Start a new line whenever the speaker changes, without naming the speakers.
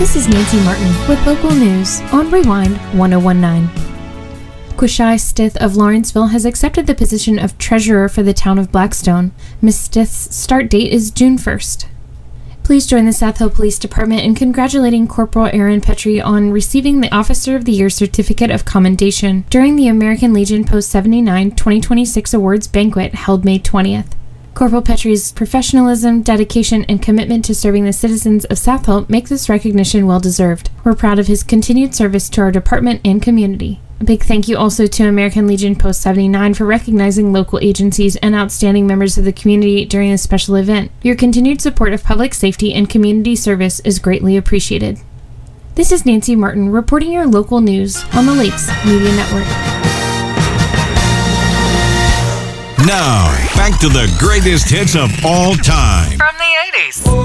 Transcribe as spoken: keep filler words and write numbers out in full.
This is Nancy Martin with local news on Rewind ten nineteen. Quishai Stith of Lawrenceville has accepted the position of treasurer for the town of Blackstone. Miz Stith's start date is June first. Please join the South Hill Police Department in congratulating Corporal Aaron Petrie on receiving the Officer of the Year Certificate of Commendation during the American Legion Post seventy-nine twenty twenty-six Awards Banquet held May twentieth. Corporal Petrie's professionalism, dedication, and commitment to serving the citizens of South Hill make this recognition well-deserved. We're proud of his continued service to our department and community. A big thank you also to American Legion Post seventy-nine for recognizing local agencies and outstanding members of the community during this special event. Your continued support of public safety and community service is greatly appreciated. This is Nancy Martin reporting your local news on the Lakes Media Network.
Now, back to the greatest hits of all time.
From the eighties.